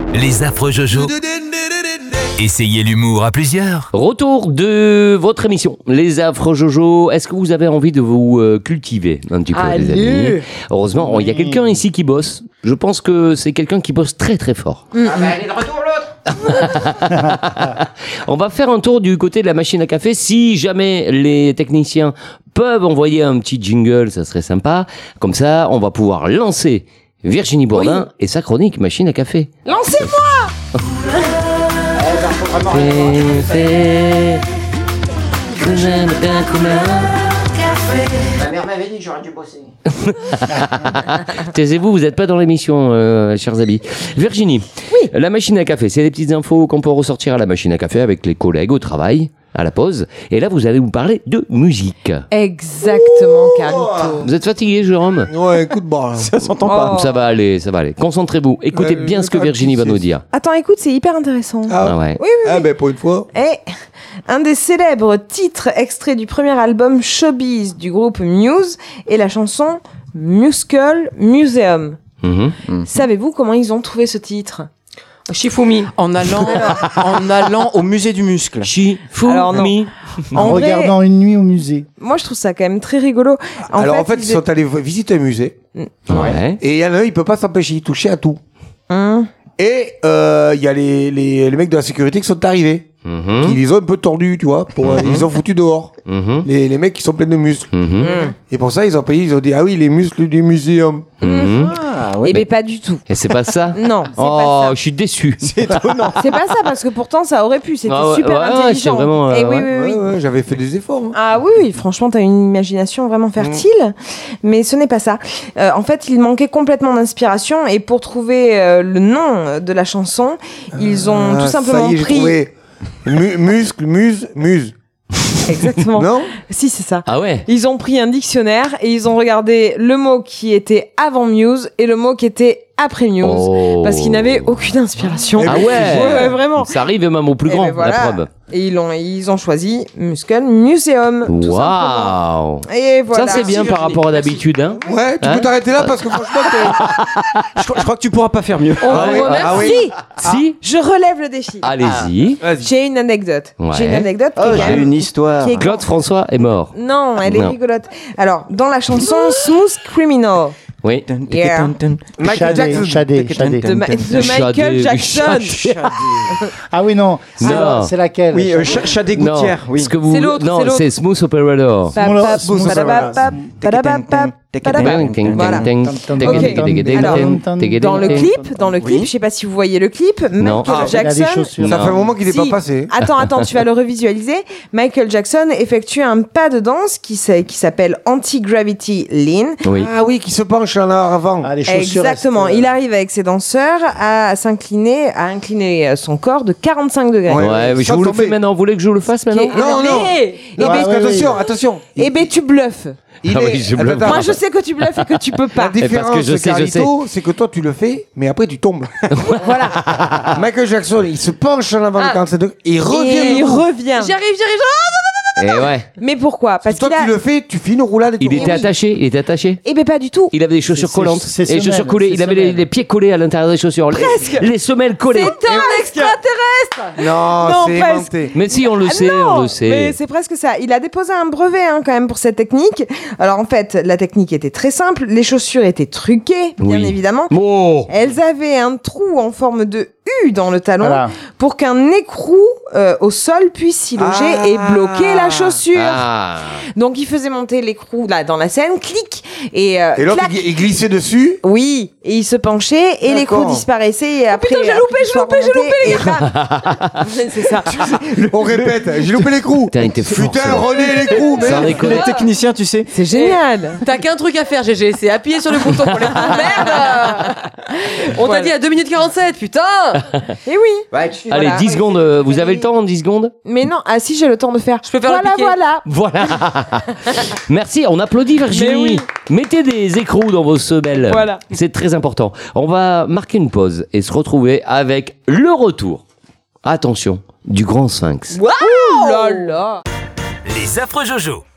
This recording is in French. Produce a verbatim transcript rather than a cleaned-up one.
Les affreux Jojo. Essayez l'humour à plusieurs. Retour de votre émission, Les Affreux Jojo. Est-ce que vous avez envie de vous euh, cultiver un petit peu, Allez. les amis? Heureusement, il y a quelqu'un ici qui bosse. Je pense que c'est quelqu'un qui bosse très très fort. Ah bah, elle est de retour l'autre. On va faire un tour du côté de la machine à café. Si jamais les techniciens peuvent envoyer un petit jingle, ça serait sympa. Comme ça, on va pouvoir lancer Virginie Bourdin et sa chronique machine à café. Lancez-moi. Fais, fais, que j'aime bien commun. Ma mère m'avait dit que j'aurais dû bosser. Taisez-vous, vous n'êtes pas dans l'émission, euh, chers amis. Virginie, Oui. La machine à café, c'est des petites infos qu'on peut ressortir à la machine à café avec les collègues au travail, à la pause. Et là, vous allez vous parler de musique. Exactement, Carlito. Vous êtes fatigué, Jérôme? Ouais, écoute, bon, ça s'entend pas. Ça va aller, ça va aller. Concentrez-vous, écoutez Euh, bien ce que pas Virginie va de nous soucis. dire. Attends, écoute, c'est hyper intéressant. Ah ouais. Oui, oui, Ah ben pour une fois. Et un des célèbres titres extraits du premier album Showbiz du groupe Muse est la chanson Musical Museum. Mhm. Savez-vous comment ils ont trouvé ce titre? Shifumi. En allant, en allant au musée du muscle. Shifumi. Alors non. En En vrai, regardant une nuit au musée. moi je trouve ça quand même très rigolo. En Alors en fait, ils ils sont allés visiter un musée Ouais. et il y en a un, il peut pas s'empêcher, il touchait à tout. Hum. Et euh, il y a les, les, les mecs de la sécurité qui sont arrivés. Mhm. Qui les ont un peu tordus, tu vois. Pour, Ils les ont foutus dehors. Mhm. Les, les mecs qui sont pleins de muscles. Mhm. Et pour ça, ils ont payé, ils ont dit, ah oui, les muscles du muséum. Mhm. Ah Eh ben pas du tout. Et c'est pas ça? Non, c'est Oh, pas je suis déçu. C'est étonnant. ça. C'est pas ça parce que pourtant ça aurait pu. C'était Ah ouais, super ouais, ouais, intelligent. c'est vraiment, euh, Et oui, ouais. oui, oui. Ouais, ouais, j'avais fait des efforts. hein. Ah oui, oui, franchement, t'as une imagination vraiment fertile, mais ce n'est pas ça. Euh, en fait, il manquait complètement d'inspiration et pour trouver euh, le nom de la chanson, ils ont Ah, tout simplement ça y est, j'ai pris... trouvé. Mu- muscle, muse, muse. Exactement. Non? Si, c'est ça. Ah ouais. Ils ont pris un dictionnaire et ils ont regardé le mot qui était avant Muse et le mot qui était après Muse. Oh. Parce qu'ils n'avaient aucune inspiration. Eh Ah ben, ouais. Ouais, ouais, vraiment. Ça arrive même au plus Et grand, ben voilà. la preuve. Et ils ont, ils ont choisi Musical Museum. tout simplement. Waouh. Et voilà. Ça c'est bien par rapport à d'habitude, hein. Ouais, tu Hein peux t'arrêter là parce que franchement, t'es- je, crois- je crois que tu pourras pas faire mieux. On Ah vous oui, remercie. ah oui. Si. Je relève le défi. Allez-y. Vas-y. J'ai une anecdote. Ouais. J'ai une anecdote qui Oh, est quand j'ai même- une histoire. qui est- Claude François est mort. Non, elle est Non. rigolote. Alors, dans la chanson Smooth Criminal Oui. Yeah. Michael Chadé, Jackson. Chadé, Chadé. de, Ma- de Michael Chadé, Jackson. Chadé. Ah oui, non. C'est, Non. c'est laquelle? Oui, euh, Ch- Chadé Non, Gouttière. Oui. ce que vous... C'est l'autre, Non, c'est l'autre. c'est Smooth Operator. Pa- Smooth- pa- smooth padabapap, padabapap, padabap. Voilà. Dans le clip, dans le clip, Oui. je sais pas si vous voyez le clip, Non. Michael Ah, il a des Jackson. chaussures. Ça Non. fait un moment qu'il n'est Si. pas passé. Attends, attends, tu vas le revisualiser. Michael Jackson effectue un pas de danse qui, s'a- qui s'appelle Anti-Gravity Lean. Oui. Ah oui, qui se penche en avant. Ah, les chaussures. Exactement. restent, euh, Il arrive avec ses danseurs à s'incliner, à incliner euh, son corps de quarante-cinq degrés. Ouais. Ouais, mais je Sans vous le tomber. fais maintenant. Vous voulez que je vous le fasse maintenant? Ok. Non, non. Eh Non, ben, parce oui, qu'attention, oui. attention. eh ben, tu bluffes. Il Ah est- oui, je Attends, bluffe. attends. Moi, je sais que tu bluffes et que tu peux La pas. différence, parce que je sais, je Carlito, c'est que toi, tu le fais, mais après, tu tombes. Voilà. Michael Jackson, il se penche en avant Ah. de quarante-sept degrés, et il Et revient. il debout. revient. J'y arrive, j'y arrive. Et ouais. Mais pourquoi? Parce Si toi, qu'il a. tu le fais, tu fais une roulade et Il tout. était attaché. Il était attaché. Eh ben, pas du tout. Il avait des chaussures C'est- collantes. c'est- c'est Et les chaussures semelles, collées. c'est Il avait les, semelles. les pieds collés à l'intérieur des chaussures. Les- Presque. Les, semelles collées. C'est un extraterrestre. Non, Non, c'est presque. inventé. Mais si, on le Ah sait, non, on le sait. Mais c'est presque ça. Il a déposé un brevet hein, quand même pour cette technique. Alors en fait, la technique était très simple. Les chaussures étaient truquées, bien Oui. évidemment. Oh. Elles avaient un trou en forme de U dans le talon Voilà. pour qu'un écrou euh, au sol puisse s'y loger Ah. et bloquer la chaussure. Ah. Donc il faisait monter l'écrou là dans la scène, clic et, euh, Et l'autre, clac. il il glissait dessus. Oui, et il se penchait et l'écrou D'accord. disparaissait et après. putain, j'ai après loupé, qu'il j'ai soit loupé, j'ai remonté, loupé, les et bam. C'est ça. On répète, j'ai loupé l'écrou. Putain, il était fort, Putain, ça. René, l'écrou. Sans merde. déconner. Les techniciens, tu sais. C'est génial. T'as qu'un truc à faire, G G, c'est appuyer sur le bouton pour les coups. Merde. On Voilà. t'a dit à deux minutes quarante-sept, putain. Et oui. Allez, Voilà. dix secondes. euh, Vous avez le temps en dix secondes? Mais non, ah si j'ai le temps de faire. Je peux faire le voilà, piqué. voilà. Voilà. Merci, on applaudit Virginie. Mais oui. Mettez des écrous dans vos semelles. Voilà. C'est très important. On va marquer une pause et se retrouver avec le retour. Attention, du grand sphinx. Waouh là là. Les affreux Jojo.